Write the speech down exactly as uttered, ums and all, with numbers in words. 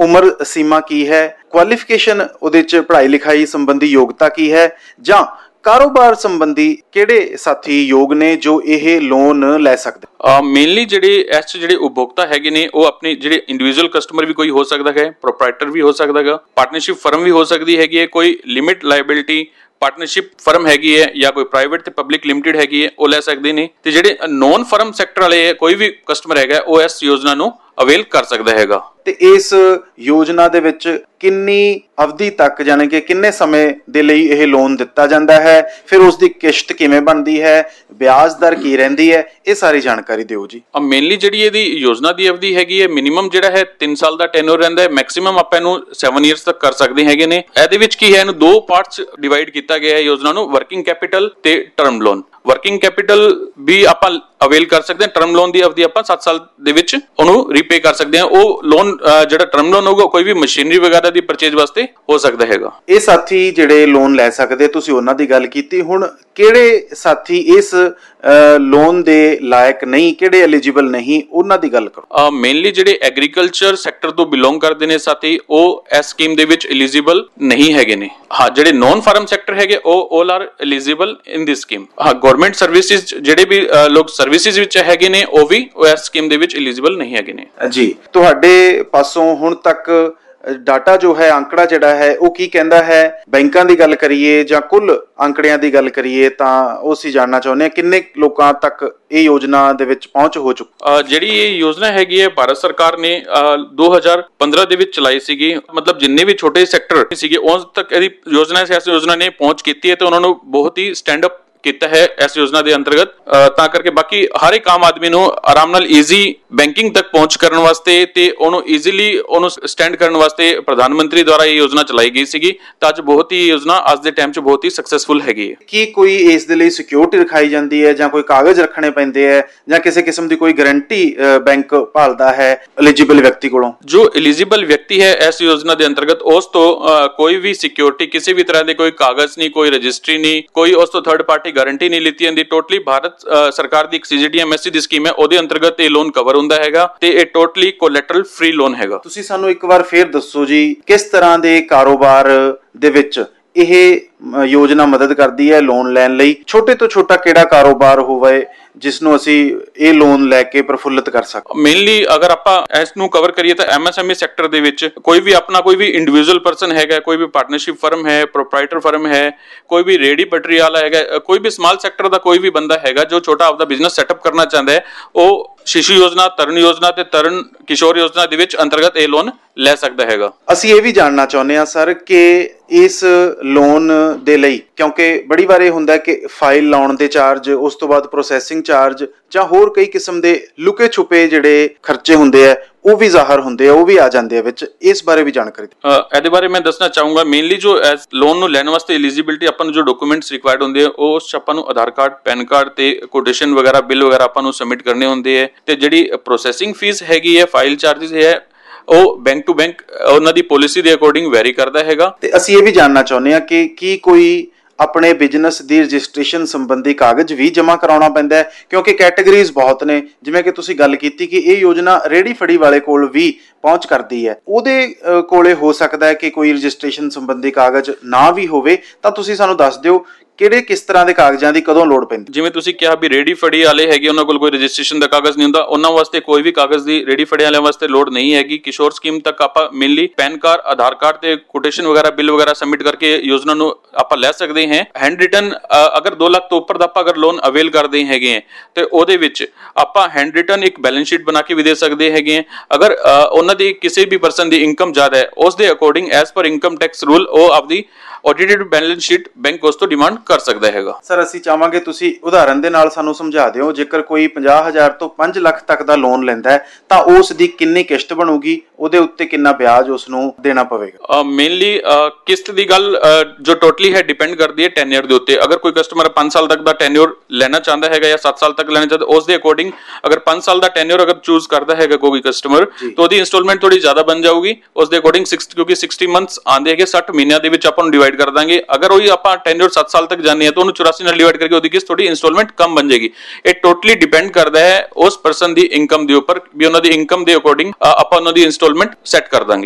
उम्र सीमा की है, क्वालिफिकेशन उहदे च पढ़ाई लिखाई संबंधी योग्यता की है, जां कारोबार संबंधी किहड़े साथी योग ने जो यह लोन लै सकदे? मेनली ਜਿਹੜੇ ਇਸ 'ਚ ਜਿਹੜੇ ਉਪਭੋਗਤਾ ਹੈਗੇ ਨੇ ਉਹ ਆਪਣੇ ਜਿਹੜੇ ਇੰਡੀਵਿਜੂਅਲ ਕਸਟਮਰ ਵੀ ਕੋਈ ਹੋ ਸਕਦਾ ਹੈ, ਪ੍ਰੋਪਰਾਈਟਰ ਵੀ ਹੋ ਸਕਦਾ ਹੈਗਾ, ਪਾਰਟਨਰਸ਼ਿਪ ਫਰਮ ਵੀ ਹੋ ਸਕਦੀ ਹੈਗੀ ਹੈ, ਕੋਈ ਲਿਮਿਟ ਲਾਇਬਿਲਿਟੀ ਪਾਰਟਨਰਸ਼ਿਪ ਫਰਮ ਹੈਗੀ ਹੈ ਜਾਂ ਕੋਈ ਪ੍ਰਾਈਵੇਟ ਤੇ ਪਬਲਿਕ ਲਿਮਿਟਿਡ ਹੈਗੀ ਹੈ ਉਹ ਲੈ ਸਕਦੇ ਨੇ। ਤੇ ਜਿਹੜੇ ਨੌਨ ਫਰਮ ਸੈਕਟਰ ਵਾਲੇ ਹੈ ਕੋਈ ਵੀ ਕਸਟਮਰ ਹੈਗਾ ਉਹ ਇਸ ਯੋਜਨਾ ਨੂੰ ਅਵੇਲ ਕਰ ਸਕਦਾ ਹੈਗਾ। ਤੇ ਇਸ ਯੋਜਨਾ ਦੇ ਵਿੱਚ ਕਿੰਨੀ ਅਵਧੀ ਤੱਕ ਯਾਨੀ ਕਿ ਕਿੰਨੇ ਸਮੇਂ ਦੇ ਲਈ ਇਹ ਲੋਨ ਦਿੱਤਾ ਜਾਂਦਾ ਹੈ, ਫਿਰ ਉਸ ਦੀ ਕਿਸ਼ਤ ਕਿਵੇਂ ਬਣਦੀ ਹੈ, ਵਿਆਜ ਦਰ ਕੀ ਰਹਿੰਦੀ ਹੈ, ਇਹ ਸਾਰੀ ਜਾਣਕਾਰੀ ਦਿਓ ਜੀ। ਮੇਨਲੀ ਜਿਹੜੀ ਇਹਦੀ ਯੋਜਨਾ ਦੀ ਅਵਧੀ ਹੈਗੀ ਹੈ ਮਿਨੀਮਮ ਜਿਹੜਾ ਹੈ ਤਿੰਨ ਸਾਲ ਦਾ ਟੈਨਿਓਰ ਰਹਿੰਦਾ ਹੈ, ਮੈਕਸਿਮਮ ਆਪਾਂ ਇਹਨੂੰ ਸੱਤ ਇਅਰਸ ਤੱਕ ਕਰ ਸਕਦੇ ਹੈਗੇ ਨੇ। ਇਹਦੇ ਵਿੱਚ ਕੀ ਹੈ ਇਹਨੂੰ ਦੋ ਪਾਰਟਸ ਡਿਵਾਈਡ ਕੀਤਾ ਗਿਆ ਹੈ ਯੋਜਨਾ ਨੂੰ, ਵਰਕਿੰਗ ਕੈਪੀਟਲ ਤੇ ਟਰਮ ਲੋਨ। ਵਰਕਿੰਗ ਕੈਪੀਟਲ ਵੀ ਆਪਾਂ ਅਵੇਲ ਕਰ ਸਕਦੇ ਹਾਂ, ਟਰਮ ਲੋਨ ਦੀ ਅਵਧੀ ਆਪਾਂ ਸੱਤ ਸਾਲ ਦੇ ਵਿੱਚ ਉਹਨੂੰ ਰੀਪੇ ਕਰ ਸਕਦੇ ਹਾਂ। ਉਹ ਲੋਨ ਜਿਹੜਾ ਟਰਮ ਲੋਨ ਹੋਊਗਾ ਕੋਈ ਵੀ ਮਸ਼ੀਨਰੀ ਵਗੈਰਾ ਦੀ ਪਰਚੇਜ ਵਾਸਤੇ ਹੋ ਸਕਦਾ ਹੈਗਾ। ਇਹ ਸਾਥੀ ਜਿਹੜੇ ਲੋਨ ਲੈ ਸਕਦੇ ਤੁਸੀਂ ਉਹਨਾਂ ਦੀ ਗੱਲ ਕੀਤੀ, ਹੁਣ ਕਿਹੜੇ ਸਾਥੀ ਇਸ ਲੋਨ ਦੇ ਲਾਇਕ ਨਹੀਂ, ਕਿਹੜੇ ਐਲੀਜੀਬਲ ਨਹੀਂ, ਉਹਨਾਂ ਦੀ ਗੱਲ ਕਰੋ। ਮੇਨਲੀ ਜਿਹੜੇ ਐਗਰੀਕਲਚਰ ਸੈਕਟਰ ਤੋਂ ਬਿਲੋਂਗ ਕਰਦੇ ਨੇ ਸਾਥੀ ਉਹ ਇਸ ਸਕੀਮ ਦੇ ਵਿੱਚ ਐਲੀਜੀਬਲ ਨਹੀਂ ਹੈਗੇ ਨੇ। ਹਾਂ ਜਿਹੜੇ ਨੌਨ ਫਾਰਮ ਸੈਕਟਰ ਹੈਗੇ ਉਹ all are eligible in this scheme. ਹਾਂ ਗਵਰਨਮੈਂਟ ਸਰਵਿਸਿਜ਼ ਜਿਹੜੇ ਵੀ ਲੋਕ ਸਰਵਿਸਿਜ਼ ਵਿੱਚ ਹੈਗੇ ਨੇ ਉਹ ਵੀ ਇਸ ਸਕੀਮ ਦੇ ਵਿੱਚ ਐਲੀਜੀਬਲ ਨਹੀਂ ਹੈਗੇ ਨੇ ਜੀ। ਤੁਹਾਡੇ ਪਾਸੋਂ ਹੁਣ ਤੱਕ ਡਾਟਾ ਜੋ ਹੈ ਅੰਕੜਾ ਜਿਹੜਾ ਹੈ ਉਹ ਕੀ ਕਹਿੰਦਾ ਹੈ? ਬੈਂਕਾਂ ਦੀ ਗੱਲ ਕਰੀਏ ਜਾਂ ਕੁੱਲ ਅੰਕੜਿਆਂ ਦੀ ਗੱਲ ਕਰੀਏ ਤਾਂ ਉਹ ਅਸੀਂ ਜਾਣਨਾ ਚਾਹੁੰਦੇ ਹਾਂ ਕਿੰਨੇ ਲੋਕਾਂ ਤੱਕ ਇਹ ਯੋਜਨਾ ਦੇ ਵਿੱਚ ਪਹੁੰਚ ਹੋ ਚੁੱਕੀ? ਜਿਹੜੀ ਇਹ ਯੋਜਨਾ ਹੈਗੀ ਹੈ ਭਾਰਤ ਸਰਕਾਰ ਨੇ ਦੋ ਹਜ਼ਾਰ ਪੰਦਰਾਂ ਦੇ ਵਿੱਚ ਚਲਾਈ ਸੀਗੀ, ਮਤਲਬ ਜਿੰਨੇ ਵੀ ਛੋਟੇ ਸੈਕਟਰ ਸੀਗੇ ਉਸ ਤੱਕ ਇਹਦੀ ਯੋਜਨਾ ਇਸ ਯੋਜਨਾ ਨੇ ਪਹੁੰਚ ਕੀਤੀ ਹੈ ਤੇ ਉਹਨਾਂ ਨੂੰ ਬਹੁਤ ਹੀ ਸਟੈਂਡ ਅਪ ਕੀਤਾ ਹੈ ਇਸ ਯੋਜਨਾ ਦੇ ਅੰਤਰਗਤ। ਤਾਂ ਕਰਕੇ ਬਾਕੀ ਹਰ ਇੱਕ ਆਮ ਆਦਮੀ ਨੂੰ ਆਰਾਮ ਨਾਲ ਈਜ਼ੀ ਬੈਂਕਿੰਗ ਤੱਕ ਪਹੁੰਚ ਕਰਨ ਵਾਸਤੇ ਤੇ ਉਹਨੂੰ ਈਜ਼ੀਲੀ ਉਹਨੂੰ ਸਟੈਂਡ ਕਰਨ ਵਾਸਤੇ ਪ੍ਰਧਾਨ ਮੰਤਰੀ ਦੁਆਰਾ ਇਹ ਯੋਜਨਾ ਚਲਾਈ ਗਈ ਸੀਗੀ। ਤਾਂ ਅੱਜ ਬਹੁਤ ਹੀ ਯੋਜਨਾ ਅੱਜ ਦੇ ਟਾਈਮ 'ਚ ਬਹੁਤ ਹੀ ਸਕਸੈਸਫੁਲ ਹੈਗੀ ਹੈ। ਕੀ ਕੋਈ ਇਸ ਦੇ ਲਈ ਸਿਕਿਉਰਿਟੀ ਰਖਾਈ ਜਾਂਦੀ ਹੈ ਜਾਂ ਕੋਈ ਕਾਗਜ਼ ਰੱਖਣੇ ਪੈਂਦੇ ਹੈ ਜਾਂ ਕਿਸੇ ਕਿਸਮ ਦੀ ਕੋਈ ਗਾਰੰਟੀ ਬੈਂਕ ਭਾਲਦਾ ਹੈ ਐਲੀਜੀਬਲ ਵਿਅਕਤੀ ਕੋਲੋਂ? ਜੋ ਐਲੀਜੀਬਲ ਵਿਅਕਤੀ ਹੈ ਇਸ ਯੋਜਨਾ ਦੇ ਅੰਤਰਗਤ ਉਸ ਤੋਂ ਕੋਈ ਵੀ ਸਿਕਿਉਰਿਟੀ ਕਿਸੇ ਵੀ ਤਰ੍ਹਾਂ ਦੇ ਕੋਈ ਕਾਗਜ਼ ਨਹੀਂ, ਕੋਈ ਰਜਿਸਟਰੀ ਨਹੀਂ, ਕੋਈ ਉਸ ਤੋਂ ਥਰਡ ਪਾਰਟੀ ਗਾਰੰਟੀ ਨਹੀਂ ਲਿੱਤੀ ਜਾਂਦੀ। ਟੋਟਲੀ ਭਾਰਤ ਸਰਕਾਰ ਦੀ ਇੱਕ ਸੀਜੀਡੀਐਮਐਸਸੀ ਦੀ ਸਕੀਮ ਹੈ ਉਹਦੇ ਅੰਤਰਗਤ ਇਹ ਲੋਨ ਕਵਰ ਹੁੰਦਾ ਹੈਗਾ ਤੇ ਇਹ ਟੋਟਲੀ ਕੋਲੈਟਰਲ ਫ੍ਰੀ ਲੋਨ ਹੈਗਾ। ਤੁਸੀਂ ਸਾਨੂੰ ਇੱਕ ਵਾਰ ਫੇਰ ਦੱਸੋ ਜੀ ਕਿਸ ਤਰ੍ਹਾਂ ਦੇ ਕਾਰੋਬਾਰ ਦੇ ਵਿੱਚ ਇਹ ਯੋਜਨਾ ਮਦਦ ਕਰਦੀ ਹੈ ਲੋਨ ਲੈਣ ਲਈ? ਛੋਟੇ ਤੋਂ ਛੋਟਾ ਕਿਹੜਾ ਕਾਰੋਬਾਰ ਹੋਵੇ ਜਿਸ ਨੂੰ ਅਸੀਂ ਇਹ ਲੋਨ ਲੈ ਕੇ ਪ੍ਰਫੁੱਲਿਤ ਕਰ ਸਕਦੇ? ਮੇਨਲੀ ਅਗਰ ਆਪਾਂ ਇਸ ਨੂੰ ਕਵਰ ਕਰੀਏ ਤਾਂ ਐਮਐਸਐਮਈ ਸੈਕਟਰ ਦੇ ਵਿੱਚ ਕੋਈ ਵੀ ਆਪਣਾ ਕੋਈ ਵੀ ਇੰਡੀਵਿਜੂਅਲ ਪਰਸਨ ਹੈਗਾ, ਕੋਈ ਵੀ ਪਾਰਟਨਰਸ਼ਿਪ ਫਰਮ ਹੈ, ਪ੍ਰੋਪਰਾਈਟਰ ਫਰਮ ਹੈ, ਕੋਈ ਵੀ ਰੇੜੀ ਪਟਰੀ ਵਾਲਾ ਹੈਗਾ, ਕੋਈ ਵੀ ਸਮਾਲ ਸੈਕਟਰ ਦਾ ਕੋਈ ਵੀ ਬੰਦਾ ਹੈਗਾ ਜੋ ਛੋਟਾ ਆਪਦਾ ਬਿਜ਼ਨਸ ਸੈਟਅਪ ਕਰਨਾ ਚਾਹੁੰਦਾ ਹੈ ਉਹ शिशु योजना, तरुण योजना ते तरुण किशोर योजना दे विच अंतर्गत ਇਹ ਲੋਨ ਲੈ ਸਕਦਾ ਹੈਗਾ। ਅਸੀਂ ਇਹ ਵੀ ਜਾਣਨਾ ਚਾਹੁੰਦੇ ਹਾਂ ਸਰ ਕਿ ਇਸ ਲੋਨ ਦੇ ਲਈ ਕਿਉਂਕਿ ਬੜੀ ਵਾਰ ਇਹ ਹੁੰਦਾ ਕਿ ਫਾਈਲ ਲਾਉਣ ਦੇ ਚਾਰਜ, ਉਸ ਤੋਂ ਬਾਅਦ ਪ੍ਰੋਸੈਸਿੰਗ ਚਾਰਜ ਜਾਂ ਹੋਰ ਕਈ ਕਿਸਮ ਦੇ ਲੁਕੇ ਛੁਪੇ ਜਿਹੜੇ ਖਰਚੇ ਹੁੰਦੇ ਆ ਉਹ ਵੀ ਜ਼ਾਹਰ ਹੁੰਦੇ ਆ, ਉਹ ਵੀ ਆ ਜਾਂਦੇ ਆ ਵਿੱਚ। ਇਸ ਬਾਰੇ ਵੀ ਜਾਣਕਾਰੀ ਦਿਓ। ਇਹਦੇ ਬਾਰੇ ਮੈਂ ਦੱਸਣਾ ਚਾਹੂੰਗਾ ਮੇਨਲੀ ਜੋ ਲੋਨ ਨੂੰ ਲੈਣ ਵਾਸਤੇ ਐਲੀਜੀਬਿਲਿਟੀ ਆਪਾਂ ਨੂੰ ਜੋ ਡਾਕੂਮੈਂਟਸ ਰਿਕੁਆਇਰਡ ਹੁੰਦੇ ਆ ਉਸ 'ਚ ਆਪਾਂ ਨੂੰ ਆਧਾਰ ਕਾਰਡ, ਪੈਨ ਕਾਰਡ ਤੇ ਕੋਟੇਸ਼ਨ ਵਗੈਰਾ, ਬਿੱਲ ਵਗੈਰਾ ਆਪਾਂ ਨੂੰ ਸਬਮਿਟ ਕਰਨੇ ਹੁੰਦੇ ਆ ਤੇ ਜਿਹੜੀ ਪ੍ਰੋਸੈਸਿੰਗ ਫੀਸ ਹੈਗੀ ਹੈ, ਫਾਈਲ ਚਾਰजेस ਹੈ ਉਹ ਬੈਂਕ ਟੂ ਬੈਂਕ ਉਹਨਾਂ ਦੀ ਪਾਲਿਸੀ ਦੇ ਅਕੋਰਡਿੰਗ ਵੈਰੀ ਕਰਦਾ ਹੈਗਾ। ਤੇ ਅਸੀਂ ਇਹ ਵੀ ਜਾਣਨਾ ਚਾਹੁੰਦੇ ਹਾਂ ਕਿ ਕੀ ਕੋਈ ਆਪਣੇ ਬਿਜ਼ਨਸ ਦੀ ਰਜਿਸਟ੍ਰੇਸ਼ਨ ਸੰਬੰਧੀ ਕਾਗਜ਼ ਵੀ ਜਮ੍ਹਾਂ ਕਰਾਉਣਾ ਪੈਂਦਾ ਹੈ? ਕਿਉਂਕਿ ਕੈਟਾਗਰੀਜ਼ ਬਹੁਤ ਨੇ, ਜਿਵੇਂ ਕਿ ਤੁਸੀਂ ਗੱਲ ਕੀਤੀ ਕਿ ਇਹ ਯੋਜਨਾ ਰੇੜੀ ਫੜੀ ਵਾਲੇ ਕੋਲ ਵੀ ਪਹੁੰਚ ਕਰਦੀ ਹੈ, ਉਹਦੇ ਕੋਲੇ ਹੋ ਸਕਦਾ ਹੈ ਕਿ ਕੋਈ ਰਜਿਸਟ੍ਰੇਸ਼ਨ ਸੰਬੰਧੀ ਕਾਗਜ਼ ਨਾ ਵੀ ਹੋਵੇ। ਤਾਂ ਤੁਸੀਂ ਸਾਨੂੰ ਦੱਸ ਦਿਓ ਕਿਹੜੇ ਕਿਸ ਤਰ੍ਹਾਂ ਦੇ ਕਾਗਜ਼ਾਂ ਦੀ ਕਦੋਂ ਲੋੜ ਪੈਂਦੀ? ਜਿਵੇਂ ਤੁਸੀਂ ਕਿਹਾ ਵੀ ਰੇੜੀ ਫੜੀ ਵਾਲੇ ਹੈਗੇ ਉਹਨਾਂ ਕੋਲ ਕੋਈ ਰਜਿਸਟ੍ਰੇਸ਼ਨ ਦਾ ਕਾਗਜ਼ ਨਹੀਂ ਹੁੰਦਾ, ਉਹਨਾਂ ਵਾਸਤੇ ਕੋਈ ਵੀ ਕਾਗਜ਼ ਦੀ ਰੇੜੀ ਫੜੀ ਵਾਲਿਆਂ ਵਾਸਤੇ ਲੋੜ ਨਹੀਂ ਹੈਗੀ। ਕਿਸ਼ੋਰ ਸਕੀਮ ਤੱਕ ਆਪਾਂ ਮੇਨਲੀ ਪੈਨ ਕਾਰਡ, ਆਧਾਰ ਕਾਰਡ ਤੇ ਕੋਟੇਸ਼ਨ ਵਗੈਰਾ, ਬਿੱਲ ਵਗੈਰਾ ਸਬਮਿਟ ਕਰਕੇ ਯੋਜਨਾ ਨੂੰ ਆਪਾਂ ਲੈ ਸਕਦੇ ਹਾਂ। ਹੈਂਡ ਰਿਟਨ ਅਗਰ ਦੋ ਲੱਖ ਤੋਂ ਉੱਪਰ ਦਾ ਆਪਾਂ ਅਗਰ ਲੋਨ ਅਵੇਲ ਕਰਦੇ ਹੈਗੇ ਆ ਤੇ ਉਹਦੇ ਵਿੱਚ ਆਪਾਂ ਹੈਂਡ ਰਿਟਨ ਇੱਕ ਬੈਲੈਂਸ ਸ਼ੀਟ ਬਣਾ ਕੇ ਵੀ ਦੇ ਸਕਦੇ ਹੈਗੇ ਆ। ਅਗਰ ਉਹਨਾਂ ਦੀ ਕਿਸੇ ਵੀ ਪਰਸਨ ਦੀ ਇਨਕਮ ਜ਼ਿਆਦਾ ਹੈ ਉਸ ਦੇ according as per income tax rule ਉਹ ਆਪਦੀ ਆਡੀਟਡ ਬੈਲੈਂਸ ਸ਼ੀਟ ਬੈਂਕ ਉਸ ਤੋਂ ਡਿਮਾਂਡ ਕਰ ਸਕਦਾ ਹੈਗਾ। ਸਰ ਅਸੀਂ ਚਾਹਾਂਗੇ ਤੁਸੀਂ ਉਦਾਹਰਨ ਦੇ ਨਾਲ ਸਾਨੂੰ ਸਮਝਾ ਦਿਓ, ਜੇਕਰ ਕੋਈ ਪੰਜਾਹ ਹਜ਼ਾਰ ਤੋਂ ਪੰਜ ਲੱਖ ਤੱਕ ਦਾ ਲੋਨ ਲੈਂਦਾ ਹੈ ਤਾਂ ਉਸ ਦੀ ਕਿੰਨੀ ਕਿਸ਼ਤ ਬਣੂਗੀ, ਉਹਦੇ ਉੱਤੇ ਕਿੰਨਾ ਵਿਆਜ ਉਸ ਨੂੰ ਦੇਣਾ ਪਵੇਗਾ? ਮੇਨਲੀ ਕਿਸ਼ਤ ਦੀ ਗੱਲ ਜੋ ਟੋਟਲੀ ਹੈ ਡਿਪੈਂਡ ਕਰਦੀ ਹੈ ਟੈਨਿਓਰ ਦੇ ਉੱਤੇ। ਅਗਰ ਕੋਈ ਕਸਟਮਰ ਪੰਜ ਸਾਲ ਤੱਕ ਦਾ ਟੈਨਿਓਰ ਲੈਣਾ ਚਾਹੁੰਦਾ ਹੈਗਾ ਜਾਂ ਸੱਤ ਸਾਲ ਤੱਕ ਲੈਣਾ ਚਾਹੁੰਦਾ ਉਸ ਦੇ ਅਕੋਰਡਿੰਗ ਅਗਰ ਪੰਜ ਸਾਲ ਦਾ ਟੈਨਿਓਰ ਅਗਰ ਚੂਜ਼ ਕਰਦਾ ਹੈਗਾ ਕੋਈ ਕਸਟਮਰ ਤਾਂ ਉਹਦੀ ਇੰਸਟਾਲਮੈਂਟ ਥੋੜੀ ਜ਼ਿਆਦਾ ਬਣ ਜਾਊਗੀ ਉਸ ਦੇ ਅਕੋਰਡਿੰਗ। ਕਿਉਂਕਿ ਸਿਕਸਟੀ ਮੰਥਸ ਆਉਂਦੇ ਹੈਗੇ, ਸੱਠ ਮਹੀਨਿਆਂ ਦੇ ਵਿੱਚ ਆਪਾਂ ਨੂੰ ਡਿਵਾਈਡ ਕਰ ਦਾਂਗੇ। ਅਗਰ ਉਹੀ ਆਪਾਂ ਟੈਨਿਓਰ ਸੱਤ ਸਾਲ ਤੱਕ ਜਾਂਦੇ ਹਾਂ ਤਾਂ ਉਹਨੂੰ ਚੁਰਾਸੀ ਨਾਲ ਡਿਵਾਈਡ ਕਰਕੇ ਉਹਦੀ ਕਿਸ਼ਤ ਥੋੜੀ ਇੰਸਟਾਲਮੈਂਟ ਕਮ ਬਣ ਜਾਏਗੀ। ਇਹ ਟੋਟਲੀ ਡਿਪੈਂਡ ਕਰਦਾ ਹੈ ਉਸ ਪਰਸਨ ਦੀ ਇਨਕਮ ਦੇ ਉੱਪਰ ਵੀ ਉਹਨਾਂ ਦੀ ਇਨਕਮ ਦੇ ਅਕੋਰਡਿੰਗ ਆਪਾਂ ਉਹਨਾਂ ਦੀ ਇੰਸਟਾਲਮੈਂਟ ਸੈੱਟ ਕਰ ਦਾਂਗੇ।